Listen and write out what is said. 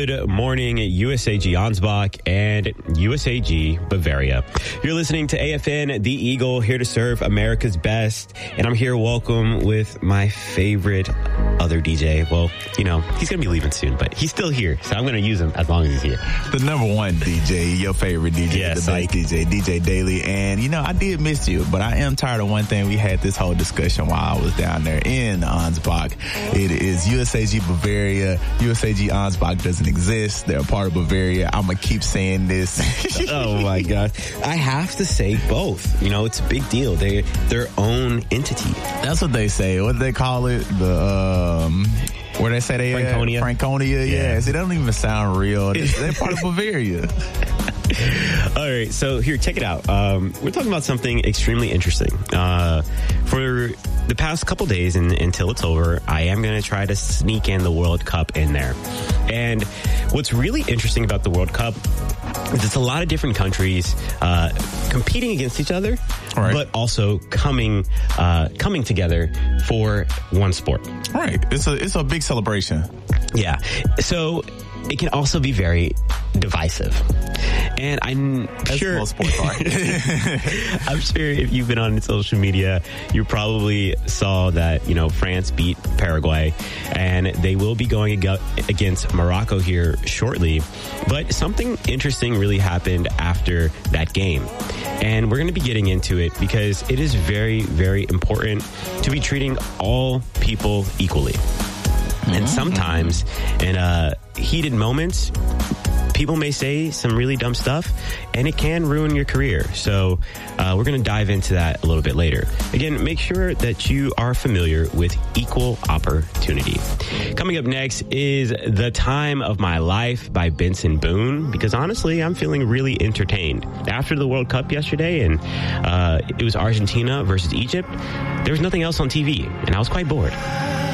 Good morning, USAG Ansbach and USAG Bavaria. You're listening to AFN, The Eagle, here to serve America's best. And I'm here, welcome, with my favorite other DJ. Well, you know, he's going to be leaving soon, but he's still here. So I'm going to use him as long as he's here. The number one DJ, your favorite DJ, yes, the best DJ Daly. And, you know, I did miss you, but I am tired of one thing. We had this whole discussion while I was down there in Ansbach. It is USAG Bavaria. USAG Ansbach doesn't exist. They're a part of Bavaria. I'm going to keep saying this. Oh, my God. I have to say both. You know, it's a big deal. They're their own entity. That's what they say. What do they call it? Where they say they Franconia. Franconia, yeah. See, that don't even sound real. They're part of Bavaria. All right, so here, check it out. We're talking about something extremely interesting. For the past couple days until it's over, I am going to try to sneak in the World Cup in there. And what's really interesting about the World Cup is it's a lot of different countries competing against each other, right, but also coming together for one sport. Right. It's a big celebration. Yeah. So it can also be very divisive. And I'm sure I'm sure if you've been on social media, you probably saw that, you know, France beat Paraguay and they will be going against Morocco here shortly. But something interesting really happened after that game. And we're going to be getting into it because it is very, very important to be treating all people equally. And sometimes in heated moments, people may say some really dumb stuff, and it can ruin your career. So we're going to dive into that a little bit later. Again, make sure that you are familiar with equal opportunity. Coming up next is The Time of My Life by Benson Boone, because honestly, I'm feeling really entertained. After the World Cup yesterday, and it was Argentina versus Egypt, there was nothing else on TV, and I was quite bored.